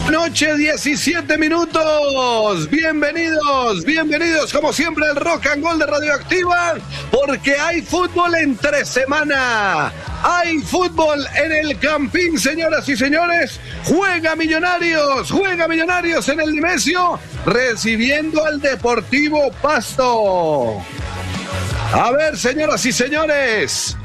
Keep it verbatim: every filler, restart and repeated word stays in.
Noche, diecisiete minutos. Bienvenidos, bienvenidos como siempre al Rock and Gold de Radioactiva, porque hay fútbol entre semana. Hay fútbol en el Campín, señoras y señores. Juega Millonarios, juega Millonarios en el Nemesio, recibiendo al Deportivo Pasto. A ver, señoras y señores,